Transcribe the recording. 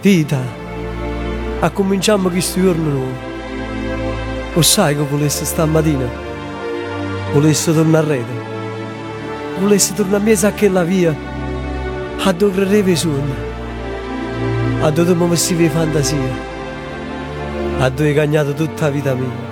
Tita, a cominciamo questo giorno nuovo. Lo sai che volessi stamattina? Volessi tornare a rete. Volessi tornare a mezzo a quella via. A dove credevo i sogni. A dove mi vestiva fantasia. A dove ho cagnato tutta la vita mia.